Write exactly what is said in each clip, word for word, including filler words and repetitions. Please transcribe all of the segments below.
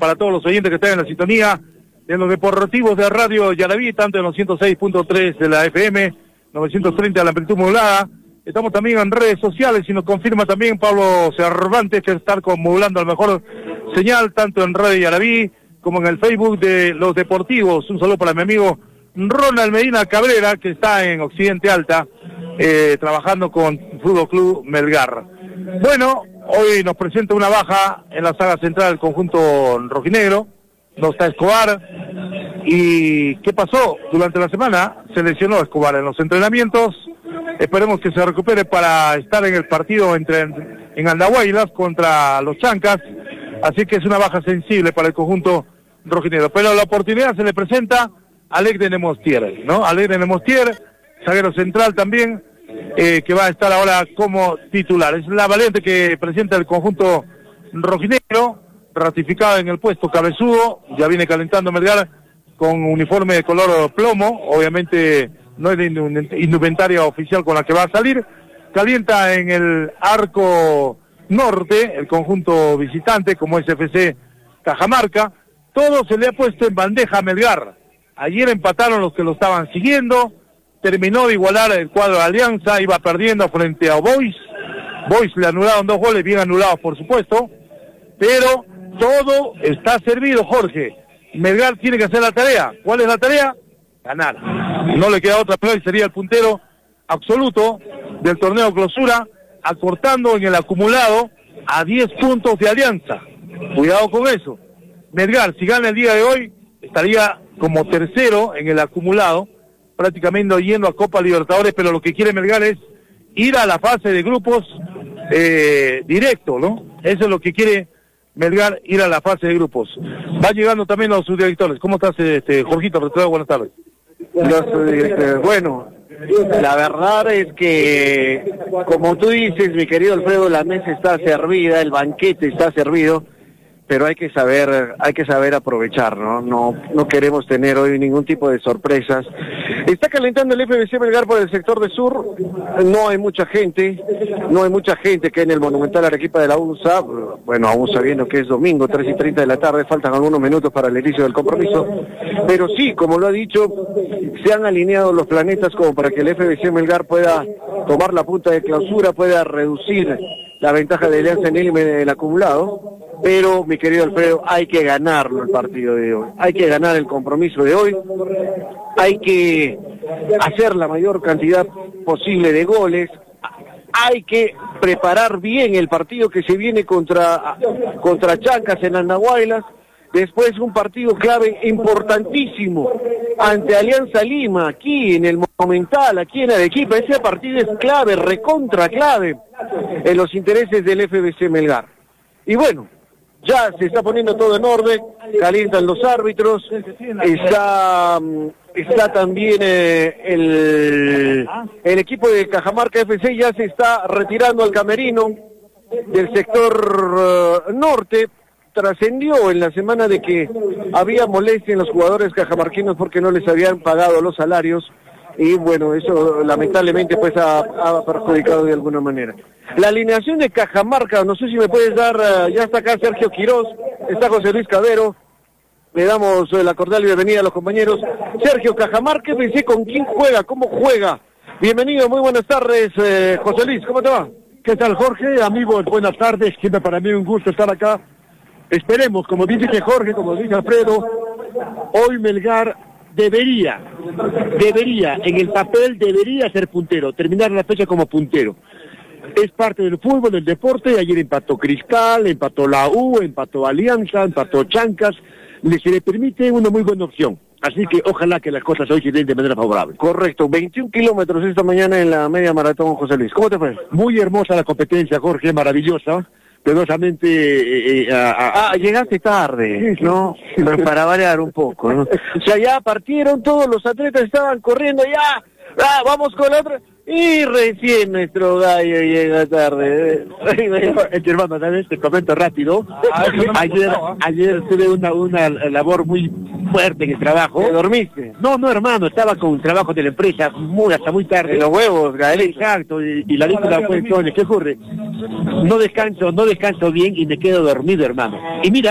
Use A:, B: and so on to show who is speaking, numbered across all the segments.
A: para todos los oyentes que están en la sintonía de los deportivos de Radio Yaraví, tanto en los ciento seis punto tres de la F M, novecientos treinta de la amplitud modulada. Estamos también en redes sociales y nos confirma también Pablo Cervantes que está modulando a la mejor señal, tanto en Radio Yaraví como en el Facebook de los deportivos. Un saludo para mi amigo Ronald Medina Cabrera, que está en Occidente Alta, eh, trabajando con Fútbol Club Melgar. Bueno, hoy nos presenta una baja en la saga central del conjunto rojinegro. No está Escobar. ¿Y qué pasó? Durante la semana se lesionó Escobar en los entrenamientos. Esperemos que se recupere para estar en el partido entre en Andahuaylas contra los Chancas. Así que es una baja sensible para el conjunto rojinegro. Pero la oportunidad se le presenta a Alec de Nemostier, ¿no? Alec de Nemostier, zaguero central también, eh, que va a estar ahora como titular. Es la variante que presenta el conjunto rojinegro, ratificado en el puesto cabezudo. Ya viene calentando Melgar con uniforme de color plomo, obviamente no es de indumentaria oficial con la que va a salir. Calienta en el arco norte el conjunto visitante, como es F C Cajamarca. Todo se le ha puesto en bandeja a Melgar. Ayer empataron los que lo estaban siguiendo, terminó de igualar el cuadro de Alianza, iba perdiendo frente a Boys. Boys le anularon dos goles, bien anulados por supuesto, pero todo está servido, Jorge. Melgar tiene que hacer la tarea. ¿Cuál es la tarea? Ganar. No le queda otra, pero sería el puntero absoluto del torneo clausura, acortando en el acumulado a diez puntos de Alianza. Cuidado con eso. Melgar, si gana el día de hoy, estaría como tercero en el acumulado, prácticamente yendo a Copa Libertadores, pero lo que quiere Melgar es ir a la fase de grupos eh, directo, ¿no? Eso es lo que quiere Melgar, ir a la fase de grupos. Va llegando también los subdirectores. ¿Cómo estás, este, Jorgito? Buenas tardes.
B: Los, eh, bueno, la verdad es que, como tú dices, mi querido Alfredo, la mesa está servida, el banquete está servido, pero hay que saber, hay que saber aprovechar, ¿no? No, no queremos tener hoy ningún tipo de sorpresas. Está calentando el F B C Melgar por el sector de sur, no hay mucha gente, no hay mucha gente que en el Monumental Arequipa de la U N S A, bueno, aún sabiendo que es domingo, tres y treinta de la tarde, faltan algunos minutos para el inicio del compromiso, pero sí, como lo ha dicho, se han alineado los planetas como para que el F B C Melgar pueda tomar la punta de clausura, pueda reducir la ventaja de Alianza en el, en el acumulado. Pero, mi querido Alfredo, hay que ganarlo el partido de hoy, hay que ganar el compromiso de hoy, hay que hacer la mayor cantidad posible de goles, hay que preparar bien el partido que se viene contra, contra Chancas en Andahuaylas, después un partido clave importantísimo ante Alianza Lima, aquí en el Monumental, aquí en Arequipa. Ese partido es clave, recontra clave en los intereses del F B C Melgar. Y bueno, ya se está poniendo todo en orden, calientan los árbitros, está, está también eh, el, el equipo de Cajamarca F C ya se está retirando al camerino del sector uh, norte. Trascendió en la semana de que había molestia en los jugadores cajamarquinos porque no les habían pagado los salarios. Y bueno, eso lamentablemente pues ha, ha perjudicado de alguna manera. La alineación de Cajamarca, no sé si me puedes dar, uh, ya está acá Sergio Quirós, está José Luis Cabero, le damos uh, la cordial bienvenida a los compañeros. Sergio, Cajamarca, pensé con quién juega, cómo juega. Bienvenido, muy buenas tardes, eh, José Luis, ¿cómo te va?
C: ¿Qué tal, Jorge? Amigos, buenas tardes, siempre para mí un gusto estar acá. Esperemos, como dice Jorge, como dice Alfredo, hoy Melgar debería, debería, en el papel debería ser puntero, terminar la fecha como puntero. Es parte del fútbol, del deporte. Ayer empató Cristal, empató la U, empató Alianza, empató Chancas. Le, se le permite una muy buena opción. Así que ojalá que las cosas hoy se den de manera favorable.
B: Correcto, veintiún kilómetros esta mañana en la media maratón, José Luis. ¿Cómo te fue?
C: Muy hermosa la competencia, Jorge, maravillosa. Pedosamente... Eh, eh, a, a...
B: Ah, llegaste tarde, ¿no? Para variar un poco, ¿no? O sea, ya partieron, todos los atletas estaban corriendo, ya, ah, vamos con la otra... Y recién nuestro gallo llega tarde.
C: Este hermano, ¿sabes? Te comento rápido. Ayer, ayer tuve una, una labor muy fuerte en el trabajo.
B: ¿Te dormiste?
C: No, no, hermano, estaba con trabajo de la empresa muy hasta muy tarde.
B: De los huevos, Gael.
C: Exacto, y, y la víctima fue entonces, ¿qué ocurre? No descanso, no descanso bien y me quedo dormido, hermano. Y mira,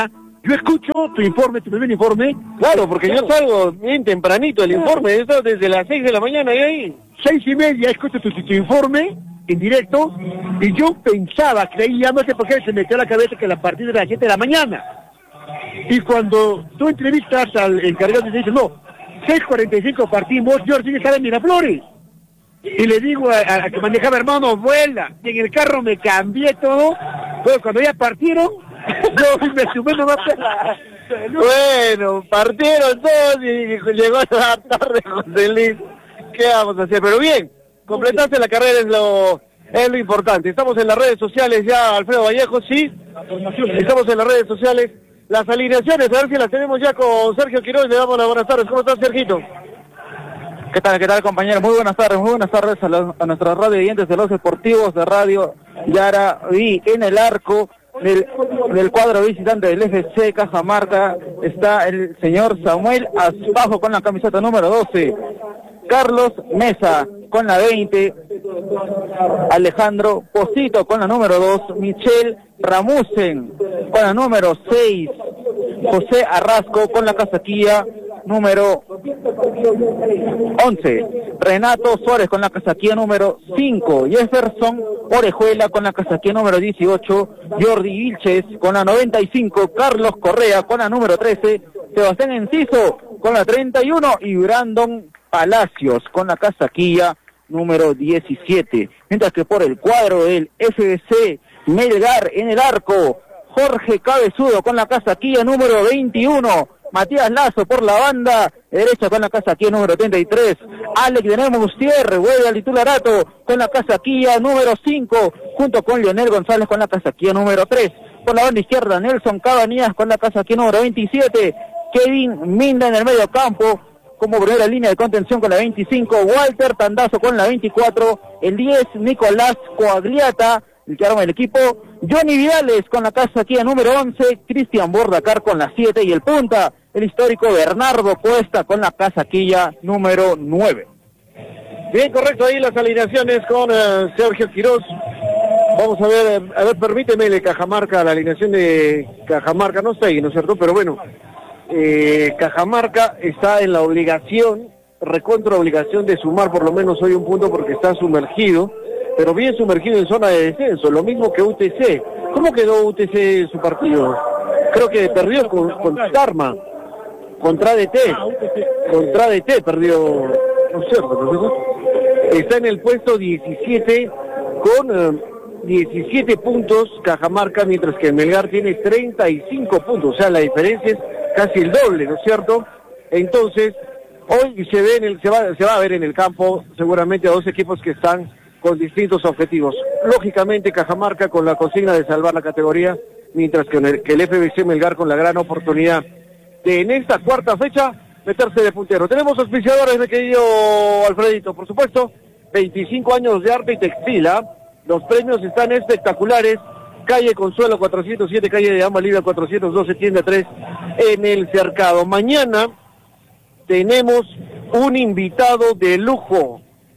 C: Yo escucho tu informe, tu primer informe.
B: Claro, porque yo salgo bien tempranito el informe, esto desde las seis de la mañana y ahí.
C: Seis y media escucho tu, tu, tu informe en directo y yo pensaba, creía, no sé por qué se me metió a la cabeza que la partida era a las siete de la mañana. Y cuando tú entrevistas al encargado y te dice, no, seis cuarenta y cinco partimos, yo recién estaba en Miraflores. Y le digo a, a, a que manejaba, hermano, vuela. Y en el carro me cambié todo. Pues cuando ya partieron, yo me sumé nomás.
B: Bueno, partieron todos y llegó la tarde José Luis. ¿Qué vamos a hacer? Pero bien, completaste la carrera es lo, es lo importante. Estamos en las redes sociales ya, Alfredo Vallejo, sí. Estamos en las redes sociales. Las alineaciones, a ver si las tenemos ya con Sergio Quiroz. Le damos las buenas tardes. ¿Cómo estás, Sergito?
D: ¿Qué tal, qué tal, compañeros? Muy buenas tardes, muy buenas tardes a, los, a nuestros radio oyentes de los deportivos de Radio Yaraví. En el arco del, del cuadro visitante del F C Cajamarca está el señor Samuel Aspajo con la camiseta número doce, Carlos Mesa con la veinte, Alejandro Posito con la número dos, Michel Ramusen con la número seis, José Arrasco con la casaquilla número once, Renato Suárez con la casaquilla número cinco, Jefferson Orejuela con la casaquilla número dieciocho, Jordi Vilches con la noventa y cinco, Carlos Correa con la número trece, Sebastián Enciso con la treinta y uno y Brandon Palacios con la casaquilla número diecisiete. Mientras que por el cuadro del F B C Melgar en el arco, Jorge Cabezudo con la casaquilla número veintiuno, Matías Lazo por la banda derecha con la casaquilla número treinta y tres, Alex de Nemo Gutiérrez vuelve al titularato con la casaquilla número cinco, junto con Leonel González con la casaquilla número tres. Por la banda izquierda, Nelson Cabanillas con la casaquilla número veintisiete, Kevin Minda en el medio campo como primera línea de contención con la veinticinco, Walter Tandazo con la veinticuatro, el diez, Nicolás Coagliata, el que arma el equipo, Johnny Vidales con la casaquilla número once, Cristian Bordacar con la siete y el punta, el histórico Bernardo Cuesta con la casaquilla número nueve.
B: Bien, correcto, ahí las alineaciones con uh, Sergio Quiroz. Vamos a ver, a ver, permíteme de Cajamarca, la alineación de Cajamarca, no está ahí, ¿no es cierto? Pero bueno, eh, Cajamarca está en la obligación, recontra obligación de sumar por lo menos hoy un punto porque está sumergido, pero bien sumergido en zona de descenso, lo mismo que U T C. ¿Cómo quedó U T C en su partido? Creo que perdió con, con Tarma, contra D T, contra D T perdió, no es cierto, ¿no? Está en el puesto diecisiete con uh, diecisiete puntos Cajamarca, mientras que Melgar tiene treinta y cinco puntos, o sea, la diferencia es casi el doble, ¿no es cierto? Entonces, hoy se ve en el, se va, se va a ver en el campo seguramente a dos equipos que están con distintos objetivos. Lógicamente Cajamarca con la consigna de salvar la categoría, mientras que el, que el F B C Melgar con la gran oportunidad de en esta cuarta fecha meterse de puntero. Tenemos auspiciadores, de querido Alfredito, por supuesto, veinticinco años de arte y textil, ¿eh? Los premios están espectaculares. Calle Consuelo cuatrocientos siete, calle de Ama Libre cuatrocientos doce, tienda tres en el Cercado. Mañana tenemos un invitado de lujo.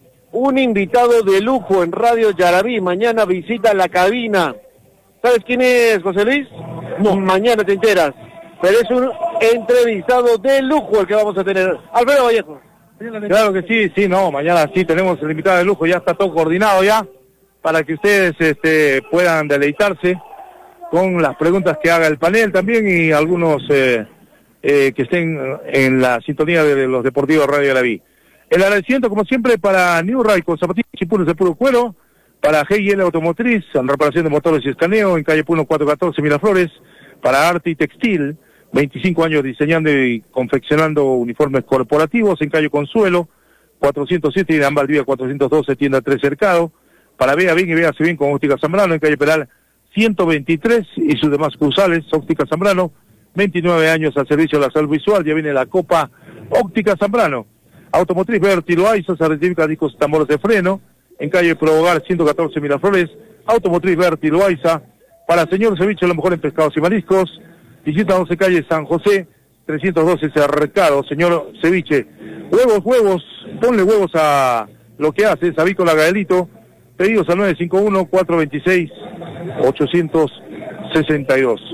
B: Un invitado de lujo en Radio Yaraví. Mañana visita la cabina. ¿Sabes quién es, José Luis? No, mañana te enteras. Pero es un entrevistado de lujo el que vamos a tener. Alfredo Vallejo.
A: Claro que sí, sí, no, mañana sí tenemos el invitado de lujo, ya está todo coordinado ya, para que ustedes este, puedan deleitarse con las preguntas que haga el panel también y algunos eh, eh, que estén en la sintonía de los deportivos Radio Yaraví. El agradecimiento, como siempre, para New Ray con zapatillas y puros de puro cuero, para G y L Automotriz, en reparación de motores y escaneo, en calle Puno cuatrocientos catorce, Miraflores, para Arte y Textil, veinticinco años diseñando y confeccionando uniformes corporativos, en calle Consuelo, cuatrocientos siete, y en Valdivia cuatrocientos doce, tienda tres Cercado, para Vea Bien y Véase Bien con Óptica Zambrano, en calle Peral ciento veintitrés y sus demás cruzales, Óptica Zambrano, veintinueve años al servicio de la salud visual, ya viene la Copa Óptica Zambrano. Automotriz Berti Loaiza, se rectifica discos y tambores de freno, en calle Probogar ciento catorce Miraflores, Automotriz Berti Loaiza, para señor Ceviche, lo mejor en pescados y mariscos, visita doce calle San José, trescientos doce Cercado, señor Ceviche. Huevos, huevos, ponle huevos a lo que haces, Avícola Gaelito, pedidos al nueve cinco uno, cuatro dos seis, ocho seis dos.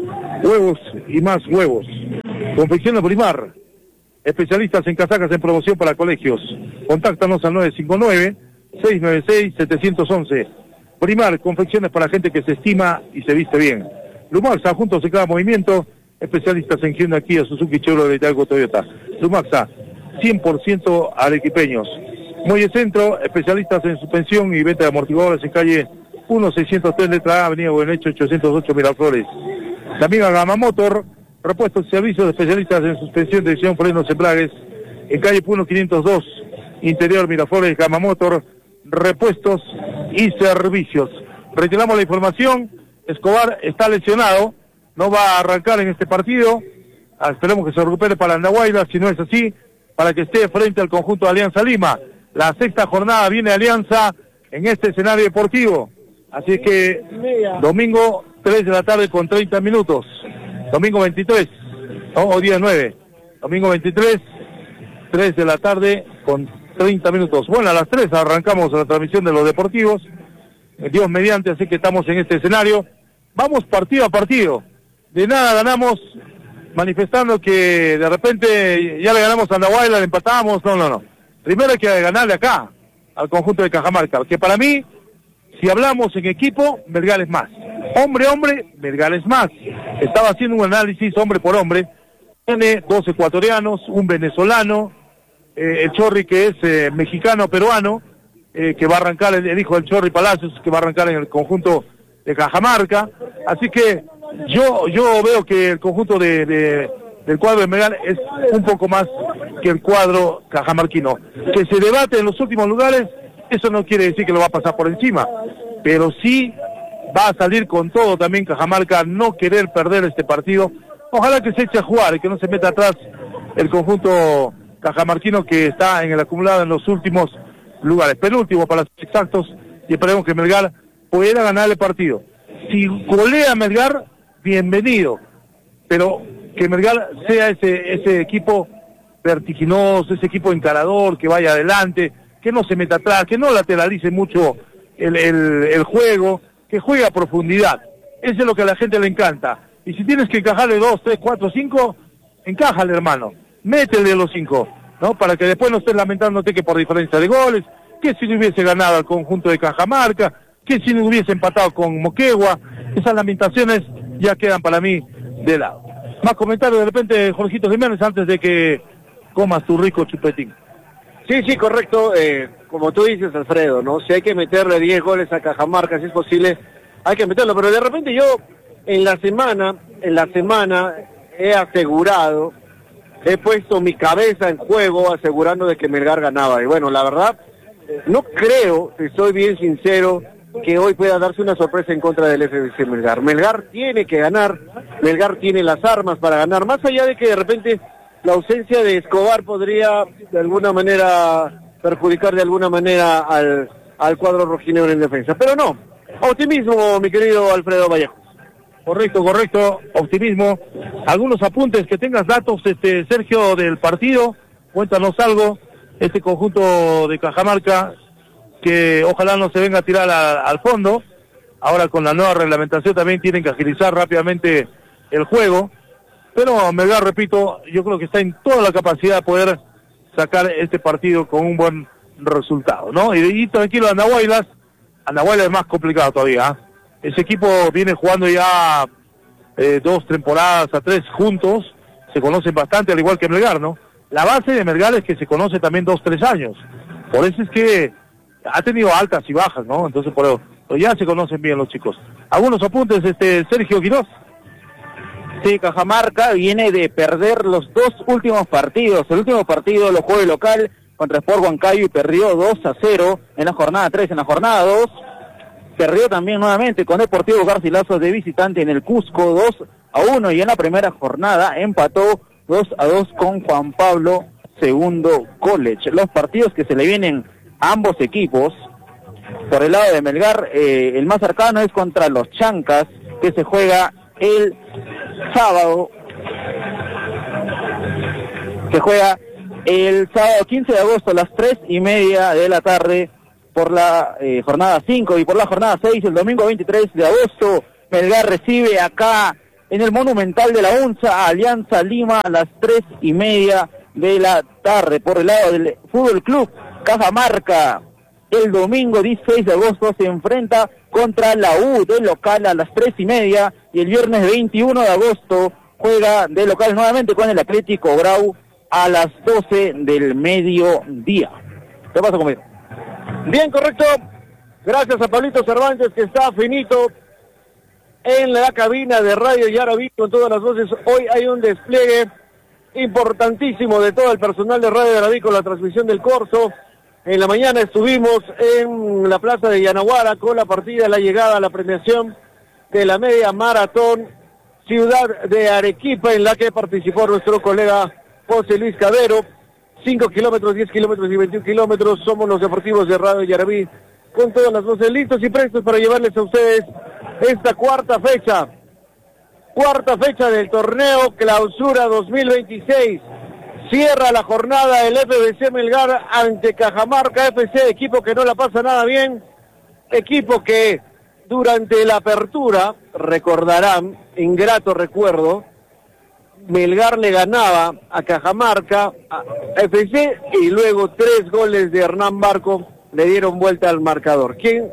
A: huevos y más huevos. Confección de Primar, especialistas en casacas en promoción para colegios. Contáctanos al nueve cinco nueve, seis nueve seis, siete uno uno. Primar, confecciones para gente que se estima y se viste bien. Lumaxa, juntos en cada movimiento, especialistas en Hyundai, Kia, Suzuki, Chevrolet, Algo, Toyota. Lumaxa, cien por ciento arequipeños. Muelle Centro, especialistas en suspensión y venta de amortiguadores en calle uno seiscientos tres, letra A, avenida Buenecho, ochocientos ocho, Miraflores. También a Gama Motor, repuestos y servicios de especialistas en suspensión, dirección, frenos, embragues, en calle Puno quinientos dos, interior Miraflores, Gama Motor, repuestos y servicios. Retiramos la información, Escobar está lesionado, no va a arrancar en este partido, esperemos que se recupere para Andahuaylas, si no es así, para que esté frente al conjunto de Alianza Lima. La sexta jornada viene Alianza en este escenario deportivo, así que domingo tres de la tarde con treinta minutos, domingo veintitrés, ¿no? O día nueve, domingo veintitrés, tres de la tarde con treinta minutos. Bueno, a las tres arrancamos la transmisión de los deportivos, Dios mediante, así que estamos en este escenario. Vamos partido a partido, de nada ganamos manifestando que de repente ya le ganamos a Andahuaylas, le empatamos, no, no, no. Primero hay que ganarle acá, al conjunto de Cajamarca, que para mí, si hablamos en equipo, Melgar es más. Hombre, hombre, Melgar es más. Estaba haciendo un análisis hombre por hombre, tiene dos ecuatorianos, un venezolano, eh, el Chorri que es eh, mexicano-peruano, eh, que va a arrancar, el, el hijo del Chorri Palacios, que va a arrancar en el conjunto de Cajamarca, así que yo yo veo que el conjunto de, de del cuadro de Melgar es un poco más que el cuadro cajamarquino. Que se debate en los últimos lugares, eso no quiere decir que lo va a pasar por encima, pero sí va a salir con todo también Cajamarca, no querer perder este partido. Ojalá que se eche a jugar y que no se meta atrás el conjunto cajamarquino que está en el acumulado en los últimos lugares, penúltimo para ser exactos, y esperemos que Melgar pueda ganar el partido. Si golea Melgar, bienvenido, pero que Melgar sea ese ese equipo vertiginoso, ese equipo encarador, que vaya adelante, que no se meta atrás, que no lateralice mucho el, el, el juego, que juegue a profundidad. Eso es lo que a la gente le encanta. Y si tienes que encajarle dos, tres, cuatro, cinco, encájale, hermano, métele los cinco, ¿no? Para que después no estés lamentándote que por diferencia de goles, que si no hubiese ganado al conjunto de Cajamarca, que si no hubiese empatado con Moquegua, esas lamentaciones ya quedan para mí de lado. Más comentarios de repente, Jorgito Jiménez, antes de que comas tu rico chupetín.
B: Sí, sí, correcto, eh, como tú dices, Alfredo, ¿no? Si hay que meterle diez goles a Cajamarca, si es posible, hay que meterlo, pero de repente yo en la semana, en la semana he asegurado, he puesto mi cabeza en juego asegurando de que Melgar ganaba, y bueno, la verdad, no creo, si soy bien sincero, que hoy pueda darse una sorpresa en contra del F B C Melgar. Melgar tiene que ganar, Melgar tiene las armas para ganar, más allá de que de repente la ausencia de Escobar podría de alguna manera perjudicar de alguna manera al, al cuadro rojinegro en defensa, pero no, optimismo, mi querido Alfredo Vallejo.
A: Correcto, correcto, optimismo. Algunos apuntes, que tengas datos, este Sergio, del partido, cuéntanos algo, este conjunto de Cajamarca, que ojalá no se venga a tirar a, al fondo. Ahora con la nueva reglamentación también tienen que agilizar rápidamente el juego, pero Melgar, repito, yo creo que está en toda la capacidad de poder sacar este partido con un buen resultado, ¿no? Y, y tranquilo, Andahuaylas, Andahuaylas es más complicado todavía, ¿eh? Ese equipo viene jugando ya eh, dos temporadas a tres juntos, se conocen bastante, al igual que Melgar, ¿no? La base de Melgar es que se conoce también dos, tres años, por eso es que ha tenido altas y bajas, ¿no? Entonces, por eso, pero ya se conocen bien los chicos. ¿Algunos apuntes, este Sergio Quiroz?
D: Sí, Cajamarca viene de perder los dos últimos partidos. El último partido lo jugó de local contra Sport Huancayo y perdió dos a cero en la jornada tres. En la jornada dos perdió también nuevamente con Deportivo Garcilaso de visitante en el Cusco dos a uno, y en la primera jornada empató dos a dos con Juan Pablo segundo College. Los partidos que se le vienen a ambos equipos, por el lado de Melgar, eh, el más cercano es contra los Chancas, que se juega el sábado, se juega el sábado quince de agosto a las tres y media de la tarde por la eh, jornada cinco, y por la jornada seis, el domingo veintitrés de agosto, Melgar recibe acá en el Monumental de la Unza, Alianza Lima a las tres y media de la tarde. Por el lado del Fútbol Club Cajamarca, el domingo dieciséis de agosto se enfrenta contra la U de local a las tres y media, y el viernes veintiuno de agosto juega de local nuevamente con el Atlético Grau a las doce del mediodía. ¿Qué pasa conmigo?
C: Bien, correcto. Gracias a Pablito Cervantes, que está finito en la cabina de Radio Yaraví con todas las voces. Hoy hay un despliegue importantísimo de todo el personal de Radio Yaraví con la transmisión del corso. En la mañana estuvimos en la plaza de Yanaguara con la partida, la llegada, la premiación de la media maratón Ciudad de Arequipa, en la que participó nuestro colega José Luis Cabero. cinco kilómetros, diez kilómetros y veintiún kilómetros. Somos los deportivos de Radio Yaraví con todas las voces listos y prestos para llevarles a ustedes esta cuarta fecha. Cuarta fecha del torneo Clausura dos mil veintiséis. Cierra la jornada el F B C Melgar ante Cajamarca F C, equipo que no la pasa nada bien, equipo que durante la apertura, recordarán, ingrato recuerdo, Melgar le ganaba a Cajamarca a F C y luego tres goles de Hernán Barco le dieron vuelta al marcador. ¿Quién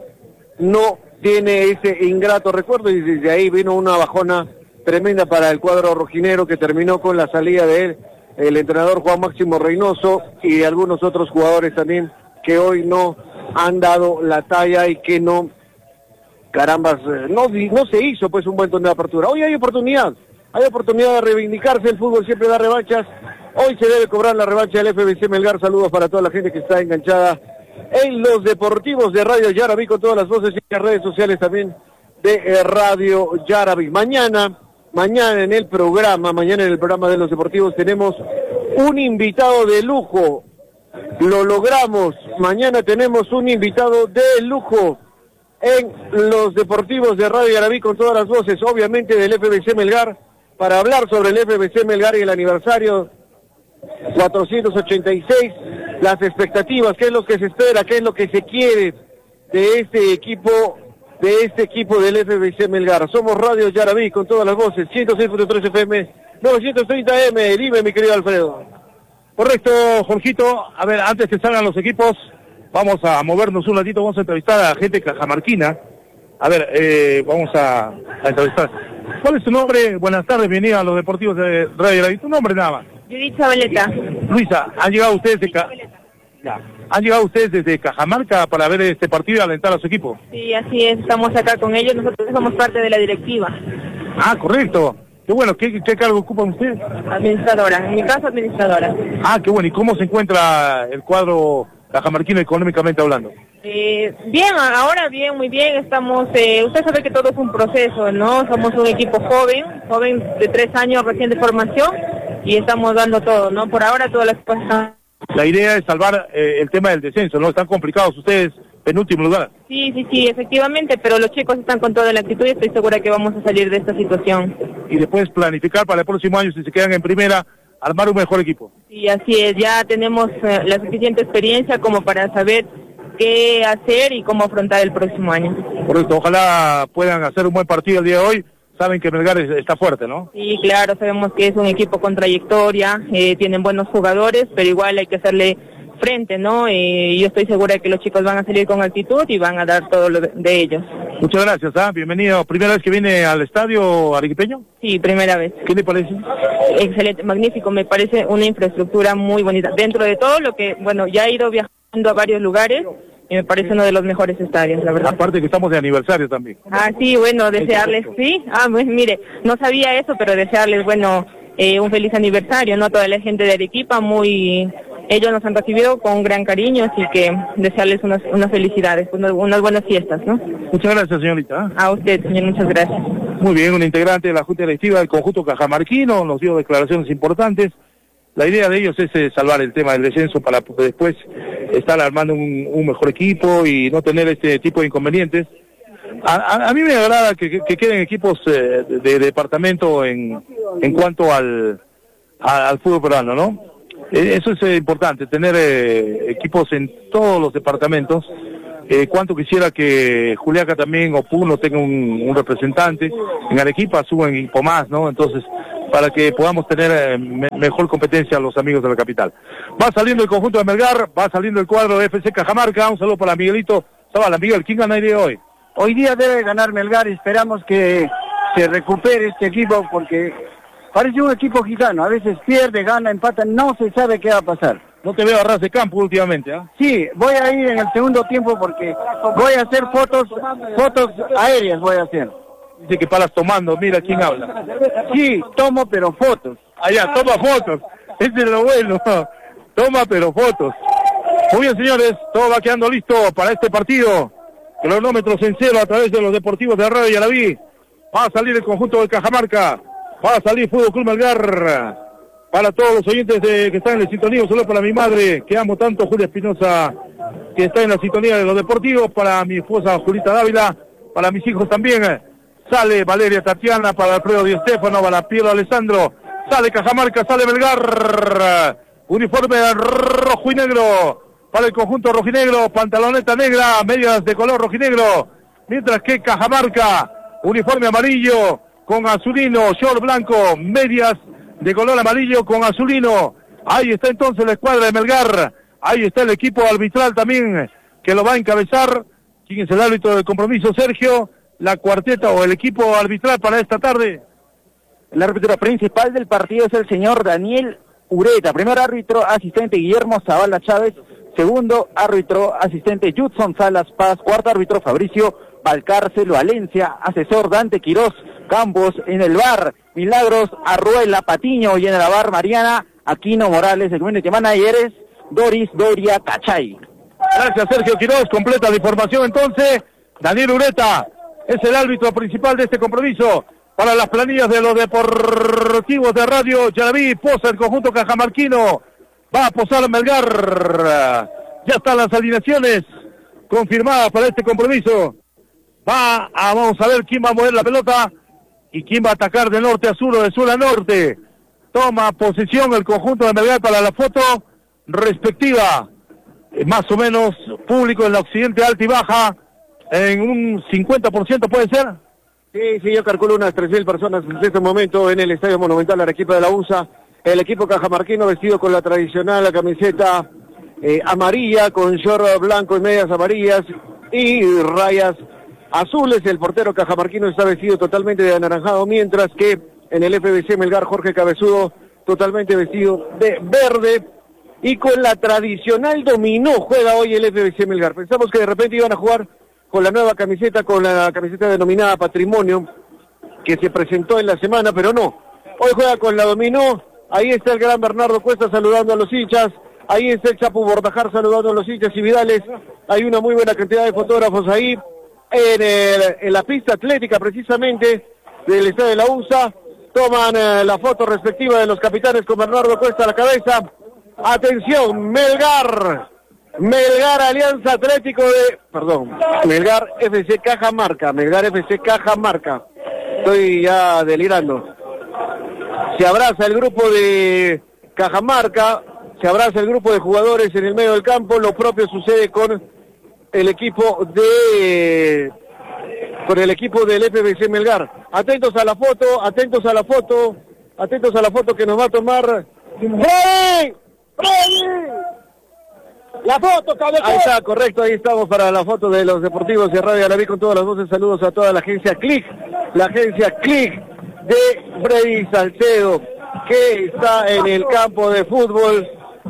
C: no tiene ese ingrato recuerdo? Y desde ahí vino una bajona tremenda para el cuadro rojinero, que terminó con la salida de él, el entrenador Juan Máximo Reynoso, y de algunos otros jugadores también que hoy no han dado la talla y que no, carambas, no, no se hizo pues un buen torneo de apertura. Hoy hay oportunidad, hay oportunidad de reivindicarse, el fútbol siempre da revanchas. Hoy se debe cobrar la revancha del F B C Melgar. Saludos para toda la gente que está enganchada en los deportivos de Radio Yaraví, con todas las voces y las redes sociales también de eh, Radio Yaraví. Mañana, mañana en el programa, mañana en el programa de los deportivos tenemos un invitado de lujo. Lo logramos. Mañana tenemos un invitado de lujo en los deportivos de Radio Yaraví, con todas las voces, obviamente del F B C Melgar, para hablar sobre el F B C Melgar y el aniversario cuatrocientos ochenta y seis, las expectativas, qué es lo que se espera, qué es lo que se quiere de este equipo, de este equipo del F B C Melgar. Somos Radio Yaraví con todas las voces, ciento seis punto tres F M, novecientos treinta M. Dime, mi querido Alfredo.
A: Correcto, Jorgito. A ver, antes que salgan los equipos, vamos a movernos un ratito, vamos a entrevistar a gente cajamarquina. A ver, eh, vamos a, a entrevistar. ¿Cuál es tu nombre? Buenas tardes, bienvenida a los deportivos de Radio Yaraví. ¿Tu nombre nada más?
E: Judith Zabaleta.
A: Luisa, ¿han llegado ustedes de Ca... ya. ¿Han llegado ustedes desde Cajamarca para ver este partido y alentar a su equipo?
E: Sí, así es, estamos acá con ellos, nosotros somos parte de la directiva.
A: Ah, correcto. Qué bueno, ¿qué, qué cargo ocupan ustedes?
E: Administradora, en mi caso administradora.
A: Ah, qué bueno, ¿y cómo se encuentra el cuadro cajamarquino económicamente hablando?
E: Eh, bien, ahora bien, muy bien, estamos, eh, usted sabe que todo es un proceso, ¿no? Somos un equipo joven, joven de tres años recién de formación, y estamos dando todo, ¿no? Por ahora todas las cosas están...
A: La idea es salvar eh, el tema del descenso, ¿no? Están complicados ustedes, penúltimo lugar.
E: Sí, sí, sí, efectivamente, pero los chicos están con toda la actitud y estoy segura que vamos a salir de esta situación.
A: Y después planificar para el próximo año, si se quedan en primera, armar un mejor equipo.
E: Sí, así es, ya tenemos eh, la suficiente experiencia como para saber qué hacer y cómo afrontar el próximo año.
A: Correcto, ojalá puedan hacer un buen partido el día de hoy. Saben que Melgar está fuerte, ¿no?
E: Sí, claro, sabemos que es un equipo con trayectoria, eh, tienen buenos jugadores, pero igual hay que hacerle frente, ¿no? Eh, yo estoy segura de que los chicos van a salir con actitud y van a dar todo lo de, de ellos.
A: Muchas gracias, ¿ah? Bienvenido. ¿Primera vez que viene al estadio arequipeño?
E: Sí, primera vez.
A: ¿Qué le parece?
E: Excelente, magnífico, me parece una infraestructura muy bonita. Dentro de todo lo que, bueno, ya he ido viajando a varios lugares, y me parece uno de los mejores estadios, la verdad.
A: Aparte que estamos de aniversario también.
E: Ah, sí, bueno, desearles, sí, ah, pues mire, no sabía eso, pero desearles, bueno, eh, un feliz aniversario, ¿no? Toda la gente de Arequipa, muy, ellos nos han recibido con un gran cariño, así que desearles unas, unas felicidades, unas, unas buenas fiestas, ¿no?
A: Muchas gracias, señorita.
E: A usted, señor, muchas gracias.
A: Muy bien, un integrante de la Junta Directiva del conjunto cajamarquino, nos dio declaraciones importantes. La idea de ellos es eh, salvar el tema del descenso para después estar armando un, un mejor equipo y no tener este tipo de inconvenientes. A, a, a mí me agrada que, que, que queden equipos eh, de, de departamento en, en cuanto al, a, al fútbol peruano, ¿no? Eh, eso es eh, importante, tener eh, equipos en todos los departamentos Eh, cuánto quisiera que Juliaca también o Puno tenga un, un representante. En Arequipa suben un poco más, ¿no? Entonces, para que podamos tener eh, me, mejor competencia a los amigos de la capital. Va saliendo el conjunto de Melgar, va saliendo el cuadro de F C Cajamarca. Un saludo para Miguelito Zavala. Miguel, ¿quién ganaría hoy?
F: Hoy día debe ganar Melgar y esperamos que se recupere este equipo porque parece un equipo gitano. A veces pierde, gana, empata, no se sabe qué va a pasar.
A: No te veo a ras de campo últimamente, ¿ah? ¿eh?
F: Sí, voy a ir en el segundo tiempo porque voy a hacer fotos, fotos aéreas voy a hacer.
A: Dice que paras tomando, mira quién habla.
F: Sí, tomo pero fotos.
A: Allá, toma fotos. Ese es lo bueno. Toma pero fotos. Muy bien, señores, todo va quedando listo para este partido. Cronómetros en cero a través de los deportivos de Radio Yaraví. Va a salir el conjunto de Cajamarca. Va a salir Fútbol Club Melgar. Para todos los oyentes de, que están en la sintonía, solo para mi madre, que amo tanto, Julia Espinosa, que está en la sintonía de los deportivos, para mi esposa Julita Dávila, para mis hijos también, sale Valeria Tatiana, para Alfredo Di Stéfano, para Piero Alessandro, sale Cajamarca, sale Melgar, uniforme rojo y negro, para el conjunto rojinegro, pantaloneta negra, medias de color rojinegro, mientras que Cajamarca, uniforme amarillo, con azulino, short blanco, medias de color amarillo con azulino. Ahí está entonces la escuadra de Melgar. Ahí está el equipo arbitral también que lo va a encabezar. ¿Quién es el árbitro del compromiso, Sergio? La cuarteta o el equipo arbitral para esta tarde.
D: El árbitro principal del partido es el señor Daniel Ureta. Primer árbitro asistente Guillermo Zavala Chávez. Segundo árbitro asistente Judson Salas Paz. Cuarto árbitro Fabricio Valcárcel Valencia. Asesor Dante Quirós Campos. En el bar Milagros Arruela Patiño. Y en el bar Mariana Aquino Morales. El community manager es Doris Doria Cachay.
A: Gracias, Sergio Quirós. Completa la información entonces. Daniel Ureta es el árbitro principal de este compromiso. Para las planillas de los deportivos de Radio Yaraví, posa el conjunto cajamarquino. Va a posar Melgar. Ya están las alineaciones confirmadas para este compromiso. Va a, vamos a ver quién va a mover la pelota y quién va a atacar de norte a sur o de sur a norte. Toma posición el conjunto de Melgar para la foto respectiva. Eh, más o menos público en la occidente alta y baja. En un cincuenta por ciento puede ser.
B: Sí, sí, yo calculo unas tres mil personas en este momento en el Estadio Monumental Arequipa de la U S A. El equipo cajamarquino vestido con la tradicional la camiseta eh, amarilla, con short blanco y medias amarillas y rayas azules. El portero cajamarquino está vestido totalmente de anaranjado, mientras que en el F B C Melgar Jorge Cabezudo totalmente vestido de verde y con la tradicional dominó juega hoy el F B C Melgar. Pensamos que de repente iban a jugar con la nueva camiseta, con la camiseta denominada Patrimonio, que se presentó en la semana, pero no. Hoy juega con la dominó. Ahí está el gran Bernardo Cuesta saludando a los hinchas. Ahí está el Chapu Bordajar saludando a los hinchas y Vidales. Hay una muy buena cantidad de fotógrafos ahí en, el, en la pista atlética precisamente del estadio de la U S A. Toman eh, la foto respectiva de los capitanes con Bernardo Cuesta a la cabeza. Atención, Melgar. Melgar Alianza Atlético de... Perdón, Melgar F C Cajamarca. Melgar F C Cajamarca. Estoy ya delirando. Se abraza el grupo de Cajamarca, se abraza el grupo de jugadores en el medio del campo. Lo propio sucede con el equipo de con el equipo del F B C Melgar. Atentos a la foto, atentos a la foto, atentos a la foto que nos va a tomar. ¡Freddy! ¡Freddy! La foto, cabezón. Ahí está, correcto, ahí estamos para la foto de los deportivos de Radio Yaraví con todas las voces. Saludos a toda la agencia Click, la agencia Click de Freddy Salcedo, que está en el campo de fútbol.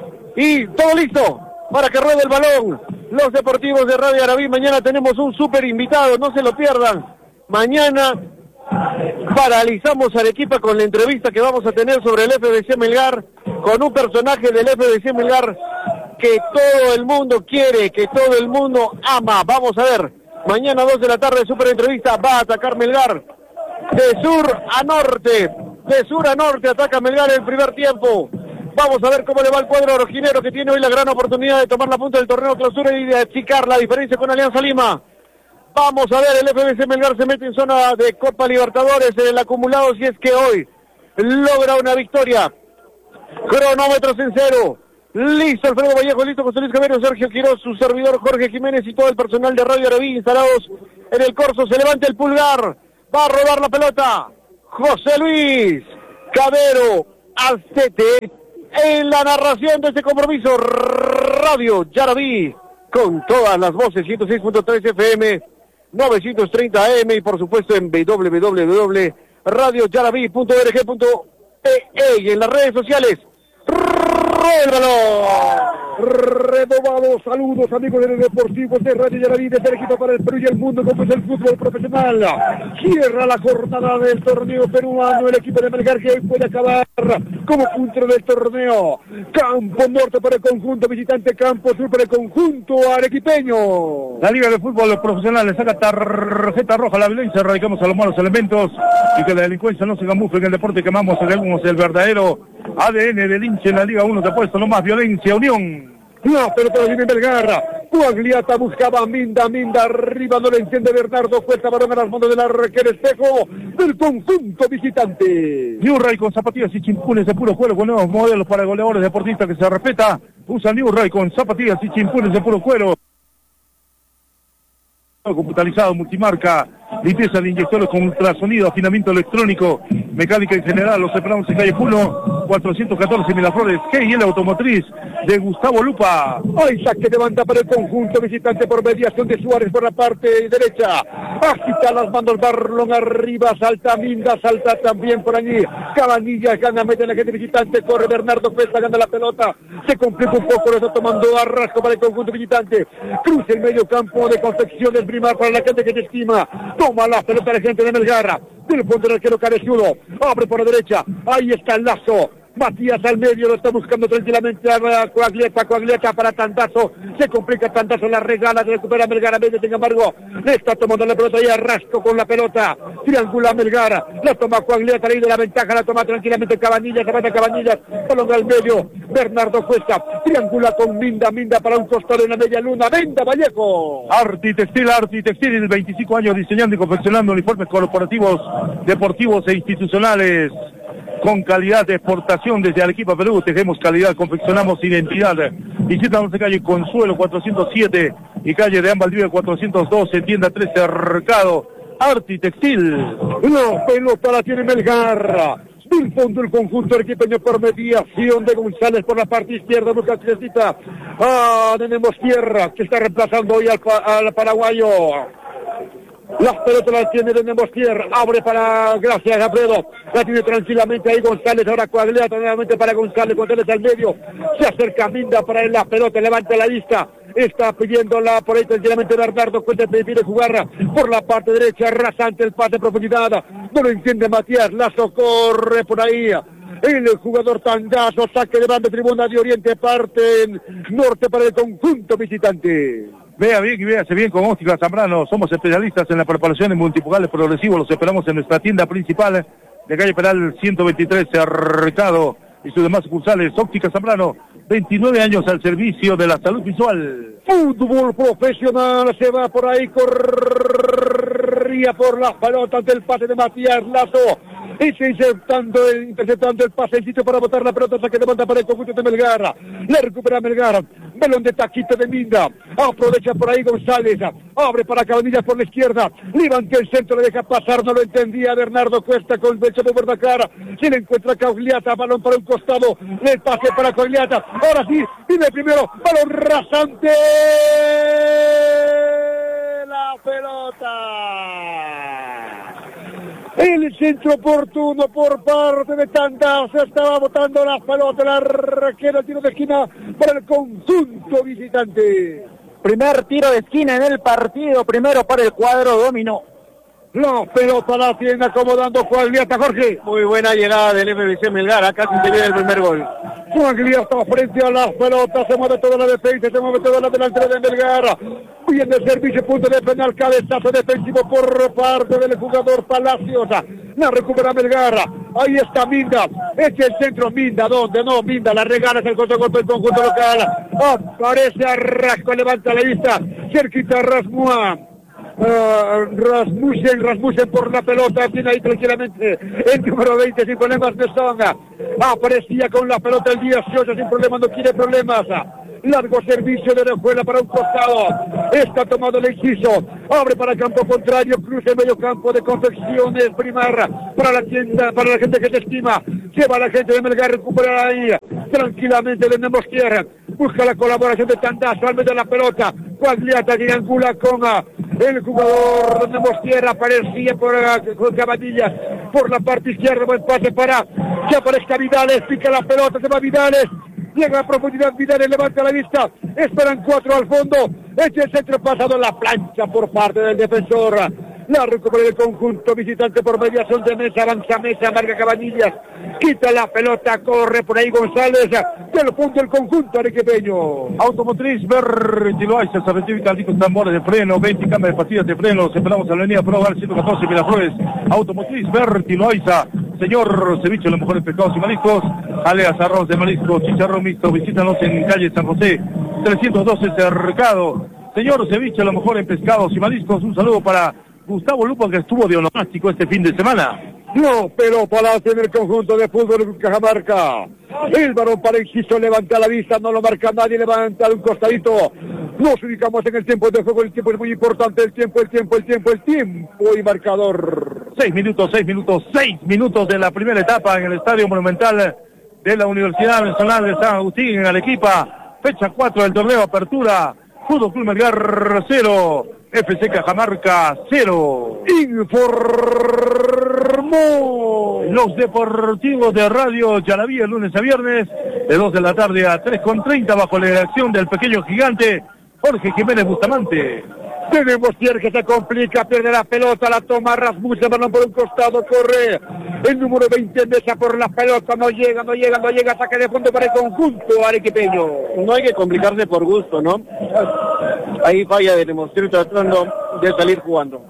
B: Y todo listo para que ruede el balón. Los deportivos de Radio Yaraví, mañana tenemos un súper invitado, no se lo pierdan. Mañana paralizamos Arequipa con la entrevista que vamos a tener sobre el F B C Melgar, con un personaje del F B C Melgar que todo el mundo quiere, que todo el mundo ama. Vamos a ver, mañana dos de la tarde, súper entrevista, va a atacar Melgar. De sur a norte, de sur a norte ataca Melgar en el primer tiempo. Vamos a ver cómo le va el cuadro rojinero, que tiene hoy la gran oportunidad de tomar la punta del torneo clausura y de achicar la diferencia con Alianza Lima. Vamos a ver, el F B C Melgar se mete en zona de Copa Libertadores en el acumulado, si es que hoy logra una victoria. Cronómetros en cero.
C: Listo, Alfredo Vallejo, listo, José Luis Camero, Sergio Quiroz, su servidor Jorge Jiménez y todo el personal de Radio Araví instalados en el corso. Se levanta el pulgar, va a robar la pelota José Luis Camero Alcete en la narración de este compromiso. Radio Yaraví con todas las voces, ciento seis punto tres F M, novecientos treinta A M y por supuesto en w w w punto radio yaraví punto org punto e y en las redes sociales. Renovados saludos, amigos de los deportivos de Radio Yaraví, desde el equipo para el Perú y el mundo, como es el fútbol profesional. Cierra la jornada del torneo peruano el equipo de Melgar, que hoy puede acabar como puntero del torneo. Campo norte para el conjunto visitante, campo sur para el conjunto arequipeño.
A: La Liga de Fútbol Profesional le saca tarjeta roja a la violencia, erradicamos a los malos elementos y que la delincuencia no se camufle en el deporte que amamos, tenemos el verdadero A D N del hincha en la Liga uno, te ha puesto nomás violencia, unión.
C: La pelota de Melgar, Cuagliata buscaba a Minda, Minda arriba, no le entiende Bernardo, cuesta balón a las manos del arquero Espejo del conjunto visitante.
A: New Ray con zapatillas y chimpunes de puro cuero, con nuevos modelos para goleadores deportistas que se respeta. Usa New Ray con zapatillas y chimpunes de puro cuero. Computarizado, multimarca, limpieza de inyectores con ultrasonido, afinamiento electrónico, mecánica en general. Los esperamos en calle Puno, cuatrocientos catorce Miraflores, G y L Automotriz de Gustavo Lupa.
C: Ay, saque de banda para el conjunto visitante por mediación de Suárez por la parte derecha. Agita las manos, Barlón arriba, salta Minda, salta también por allí Cabanillas, gana, mete en la gente visitante, corre Bernardo Cuesta, gana la pelota, se complica un poco, lo está tomando Arrasco para el conjunto visitante, cruza el medio campo de Concepción del Primar para la gente que te estima, toma la pelota la gente de Melgar, del fondo del arquero Careciudo, abre por la derecha, ahí está el lazo, Matías al medio, lo está buscando tranquilamente a Cuagliata, Cuagliata para Tandazo, se complica Tandazo, la regala, recupera Melgar a medio, sin embargo, le está tomando la pelota y Arrasco con la pelota, triangula Melgar, la toma Cuagliata, le de la ventaja, la toma tranquilamente Cabanillas, se manda Cabanillas, balón al medio, Bernardo Cuesta, triangula con Minda, Minda para un costado en la media luna, Venda Vallejo.
A: Arti Textil, Arti Textil, veinticinco años diseñando y confeccionando uniformes corporativos, deportivos e institucionales. Con calidad de exportación desde Arequipa, Perú, tejemos calidad, confeccionamos identidad. Visítanos en calle Consuelo cuatrocientos siete y calle de Ambaldío cuatrocientos doce, tienda tres Cercado, Arti Textil.
C: La pelota la tiene Melgar. Del fondo el conjunto arequipeño por mediación de González por la parte izquierda, busca Crescita. Ah, tenemos Tierra, que está reemplazando hoy al, al paraguayo. Las pelotas las tiene de Nemostier, abre para Gracias Alfredo, la tiene tranquilamente ahí González, ahora Cuagliata nuevamente para González, González al medio, se acerca Minda para él la pelota, levanta la vista, está pidiéndola por ahí tranquilamente Bernardo, Cuesta pide jugar por la parte derecha, rasante el pase de profundidad, no lo entiende Matías, Lazo corre por ahí. El jugador Tandazo, saque de banda, tribuna de Oriente, parte norte para el conjunto visitante.
A: Vea bien y véase bien con Óptica Zambrano. Somos especialistas en la preparación de multipocales progresivos. Los esperamos en nuestra tienda principal de calle Peral ciento veintitrés, Cercado y sus demás sucursales. Óptica Zambrano, veintinueve años al servicio de la salud visual.
C: Fútbol profesional, se va por ahí, corría por las pelotas del pase de Matías Lazo. Y interceptando el, interceptando el pasecito para botar la pelota, saque de banda para el conjunto de Melgar. Le recupera Melgar. Melón de taquito de Minda. Aprovecha por ahí González. Abre para Cabanillas por la izquierda. Levanta el centro, le deja pasar. No lo entendía Bernardo Cuesta con el Chavo Bordacar. Se le encuentra Cuagliata. Balón para un costado. Le pase para Cuagliata. Ahora sí. Viene primero. Balón rasante. La pelota. El centro oportuno por parte de Tandazo, estaba botando la pelota, la arquero, tiro de esquina para el conjunto visitante.
D: Primer tiro de esquina en el partido, primero para el cuadro dominó.
C: La pelota la tiene acomodando Cuagliata, Jorge.
B: Muy buena llegada del F B C Melgar, acá se viene el primer gol.
C: Cuagliata frente a las pelotas, se mueve toda la defensa, se mueve toda la delantera de Melgar. Viene el servicio, punto de penal, cabezazo defensivo por parte del jugador Palacios. La recupera Melgar, ahí está Minda, echa el centro, Minda, ¿dónde? No, Minda, la regala, es el contragolpe del conjunto local. Aparece Arrasco, levanta la vista, cerquita Rasmua. Uh, Rasmussen, Rasmussen por la pelota, tiene ahí tranquilamente el número veinte sin problemas de Songa. Aparecía con la pelota el dieciocho sin problemas, no quiere problemas. Largo servicio de Orejuela para un costado. Está tomado el inciso. Abre para campo contrario. Cruce medio campo de Confecciones Primar. Para la tienda, para la gente que se estima. Lleva a la gente de Melgar. Recupera ahí. Tranquilamente le damos tierra. Busca la colaboración de Tandazo al medio de la pelota. Cuagliata triangula con el jugador de Nemos Tierra. Aparecía por con Cabanillas. Por la parte izquierda. Buen pase para que aparezca Vidales. Pica la pelota. Se va Vidales. Llega a profundidad, Vidales levanta la vista, esperan cuatro al fondo, echa el centro pasado en la plancha por parte del defensor, la recupera el conjunto visitante por mediación de Mesa, avanza Mesa, marca Cabanillas, quita la pelota, corre por ahí González, del punto el conjunto arequipeño.
A: Automotriz Bertiloaiza, se recibe Caldito tambores de freno, veinte cámaras de pastillas de freno, esperamos a la avenida Pro Hogar ciento catorce Miraflores. Automotriz Bertiloaiza, señor ceviche, los mejores pescados y mariscos, aleas arroz de mariscos, chicharrón mixto, visítanos en calle San José, trescientos doce Cercado. Señor ceviche, los mejores pescados y mariscos, un saludo para Gustavo Lupo, que estuvo de onomástico este fin de semana.
C: No, pero Palacio en el conjunto de fútbol Cajamarca. El varón para inciso levanta la vista, no lo marca nadie, levanta de un costadito. Nos ubicamos en el tiempo de juego, el tiempo es muy importante, el tiempo, el tiempo, el tiempo, el tiempo y marcador.
A: Seis minutos, seis minutos, seis minutos de la primera etapa en el Estadio Monumental de la Universidad Nacional de San Agustín en Arequipa. Fecha cuatro del torneo Apertura. Fútbol Club Melgar cero, F C Cajamarca cero. Informó los deportivos de Radio Yalaví el lunes a viernes de dos de la tarde a tres con treinta bajo la dirección del pequeño gigante Jorge Jiménez Bustamante.
C: Tenemos Tier que se complica, pierde la pelota, la toma Rasmussen, balón por un costado, corre el número veinte, Mesa por la pelota, no llega, no llega, no llega, saque de fondo para el conjunto arequipeño.
B: No hay que complicarse por gusto, ¿no? Ahí falla de Nemostir tratando de salir jugando.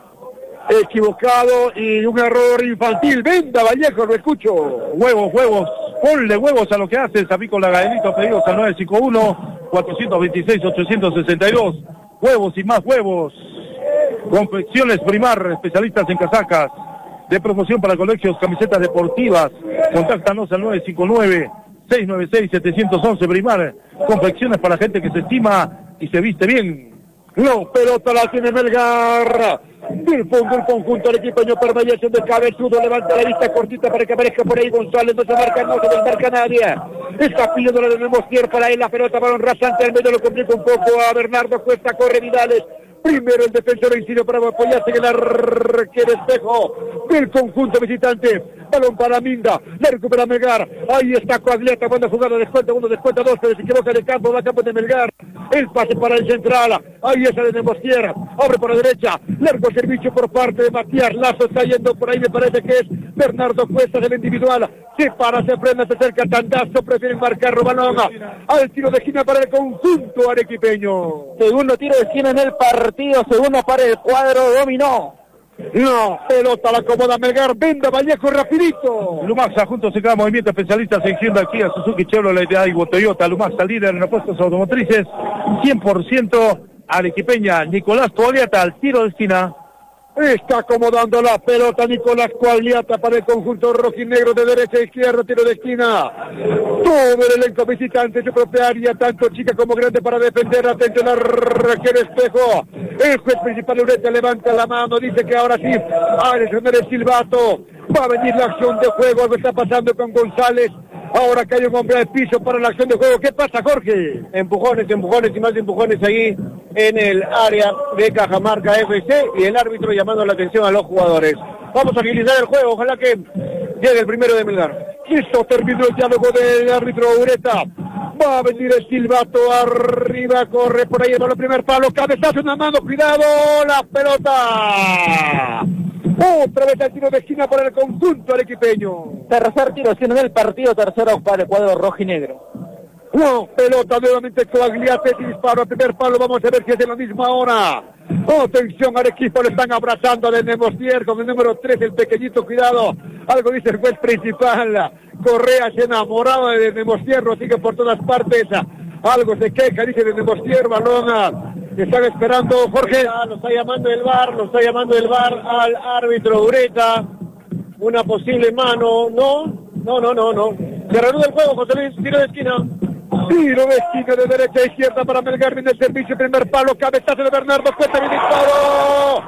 C: Equivocado y un error infantil. Venda Vallejo, lo escucho.
A: Huevos, huevos, ponle huevos a lo que hace Sapícola Gaelito, pedidos al nueve cinco uno, cuatro dos seis, ocho seis dos. Huevos y más huevos. Confecciones Primar, especialistas en casacas de promoción para colegios, camisetas deportivas. Contáctanos al nueve cinco nueve, seis nueve seis, siete uno uno Primar. Confecciones para gente que se estima y se viste bien.
C: No, pelota la tiene Melgar. Del fondo el conjunto arequipeño permanece de cabezudo, levanta la vista cortita para que aparezca por ahí González, no se marca, no se desmarca nadie. Está pidiendo la de Nemostier para él, la pelota, balón rasante al medio, lo complica un poco a Bernardo Cuesta, corre Vidales. Primero el defensor incide para apoyarse en el arquero espejo del conjunto visitante. Balón para Minda, le recupera Melgar. Ahí está Coagliata, buena jugada, descuenta uno, descuenta dos, pero se equivoca de campo, va a campo de Melgar. El pase para el central, ahí está de Nemostier, abre por la derecha, largo servicio por parte de Matías Lazo, está yendo por ahí, me parece que es Bernardo Cuesta del individual. Se para, se frena, se acerca Tandazo, prefieren marcar balón al tiro de esquina para el conjunto arequipeño.
D: Segundo tiro de esquina en el partido. Partido segundo para el cuadro dominó.
C: No, pelota la acomoda Melgar, Venda Vallejo rapidito.
A: Lumaxa juntos en cada movimiento, especialistas en Hyundai, Kia, Suzuki, Chevrolet, Aigo, Toyota. Lumaxa líder en repuestos automotrices, cien por ciento arequipeña. Nicolás Coagliata al tiro de esquina.
C: Está acomodando la pelota Nicolás Coagliata para el conjunto rojinegro de derecha a izquierda, tiro de esquina. Todo el elenco visitante, su propia área, tanto chica como grande para defender. Atento al arquero espejo. El juez principal Ureta levanta la mano, dice que ahora sí, a sonar el silbato. Va a venir la acción de juego, algo está pasando con González. Ahora que hay un hombre al piso para la acción de juego. ¿Qué pasa, Jorge?
B: Empujones, empujones y más empujones ahí en el área de Cajamarca F C y el árbitro llamando la atención a los jugadores. Vamos a agilizar el juego, ojalá que llegue el primero de Melgar.
C: Listo, terminó el diálogo del árbitro Ureta. Va a venir el silbato arriba, corre por ahí, el primer palo, cabezazo en la mano, cuidado, la pelota. Otra vez el tiro de esquina para el conjunto arequipeño.
D: Tercer tiro de esquina del partido, tercero para el cuadro rojinegro.
C: No, pelota nuevamente Coagliata, disparo, primer palo, vamos a ver si es de la misma hora. Atención al equipo, le están abrazando de Nemostier con el número tres, el pequeñito, cuidado. Algo dice el juez principal. Correa se enamorado de Nemostier, lo sigue por todas partes. Algo se queja, dice de Nemostier, balón Están esperando, Jorge.
G: Lo está llamando el V A R, lo está llamando el V A R al árbitro Ureta. Una posible mano, no, no, no, no, no. Se reanuda el juego, José Luis, tiro de esquina.
C: Tiro de esquina de derecha a izquierda para Melgar, viene el servicio, primer palo, cabezazo de Bernardo, cuenta el disparo.